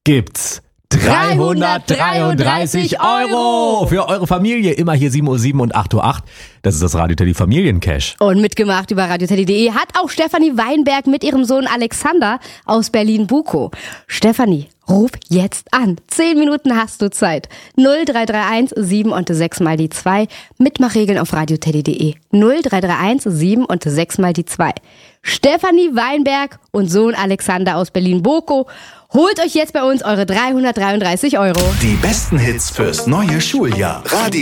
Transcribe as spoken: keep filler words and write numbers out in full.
gibt's dreihundertdreiunddreißig Euro für eure Familie. Immer hier sieben Uhr sieben und acht Uhr acht. Das ist das Radio Teddy Familiencash. Und mitgemacht über radioteddy punkt de hat auch Stefanie Weinberg mit ihrem Sohn Alexander aus Berlin-Bukow. Stefanie, ruf jetzt an. Zehn Minuten hast du Zeit. null drei drei eins sieben und sechs mal die zwei. Mitmachregeln auf radioteddy punkt de. null drei drei eins sieben und sechs mal die zwei. Stefanie Weinberg und Sohn Alexander aus Berlin-Bukow. Holt euch jetzt bei uns eure dreihundertdreiunddreißig Euro. Die besten Hits fürs neue Schuljahr. Radio